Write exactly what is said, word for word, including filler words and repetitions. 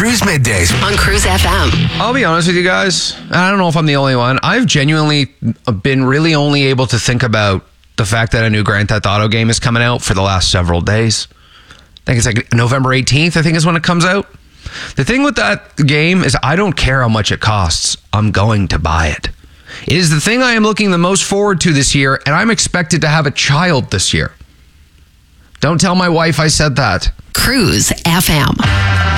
Cruise Middays on Cruise F M. I'll be honest with you guys. I don't know if I'm the only one. I've genuinely been really only able to think about the fact that a new Grand Theft Auto game is coming out for the last several days. I think it's like November eighteenth, I think is when it comes out. The thing with that game is I don't care how much it costs. I'm going to buy it. It is the thing I am looking the most forward to this year, and I'm expected to have a child this year. Don't tell my wife I said that. Cruise F M.